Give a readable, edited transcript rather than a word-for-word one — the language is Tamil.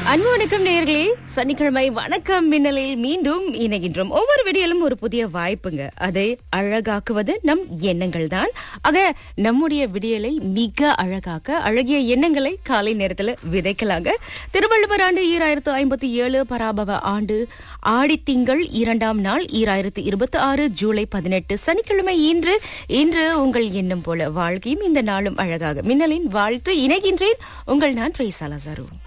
அன்பு வணக்கம் நேயர்களே, சனிக்கிழமை வணக்கம் மின்னலில் மீண்டும் இணைகின்றோம். ஒவ்வொரு விடியலும் ஒரு புதிய வாய்ப்புங்க. அதை அழகாக்குவது நம் எண்ணங்கள் தான். ஆக நம்முடைய விடியலை மிக அழகாக்க அழகிய எண்ணங்களை காலை நேரத்துல விதைக்கலாங்க. திருவள்ளுவர் ஆண்டு 2057 பராபவ ஆண்டு ஆடித்திங்கள் 2ஆம் நாள் 2026 ஜூலை 18 சனிக்கிழமை. இன்று உங்கள் எண்ணம் போல வாழ்க்கையும் இந்த நாளும் அழகாக. மின்னலின் வாழ்த்து இணைகின்றேன். உங்கள் நான் ட்ரேசா லசாரு.